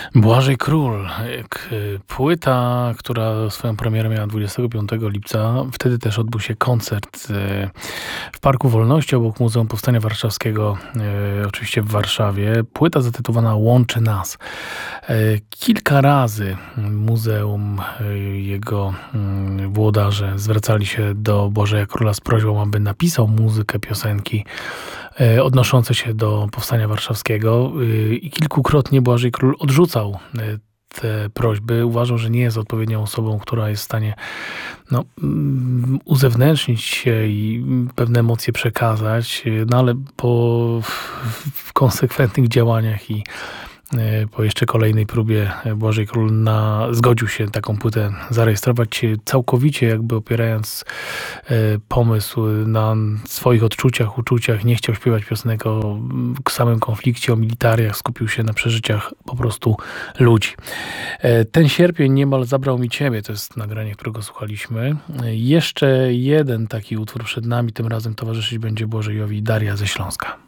Błażej Król, płyta, która swoją premierę miała 25 lipca. Wtedy też odbył się koncert w Parku Wolności obok Muzeum Powstania Warszawskiego, oczywiście w Warszawie. Płyta zatytułowana „Łączy nas”. Kilka razy muzeum, jego włodarze zwracali się do Błażeja Króla z prośbą, aby napisał muzykę piosenki odnoszące się do Powstania Warszawskiego i kilkukrotnie Błażej Król odrzucał te prośby. Uważał, że nie jest odpowiednią osobą, która jest w stanie uzewnętrznić się i pewne emocje przekazać, no ale po konsekwentnych działaniach i po jeszcze kolejnej próbie Błażej Król zgodził się taką płytę zarejestrować, całkowicie jakby opierając pomysł na swoich odczuciach, uczuciach. Nie chciał śpiewać piosenek o samym konflikcie, o militariach, skupił się na przeżyciach po prostu ludzi. Ten sierpień niemal zabrał mi ciebie, to jest nagranie, którego słuchaliśmy. Jeszcze jeden taki utwór przed nami, tym razem towarzyszyć będzie Błażejowi Daria ze Śląska.